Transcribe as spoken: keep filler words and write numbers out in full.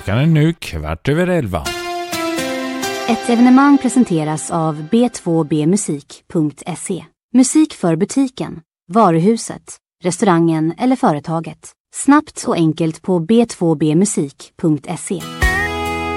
Klockan är nu kvart över elva. Ett evenemang presenteras av b två b musik punkt se. Musik för butiken, varuhuset, restaurangen eller företaget. Snabbt och enkelt på b två b musik punkt se.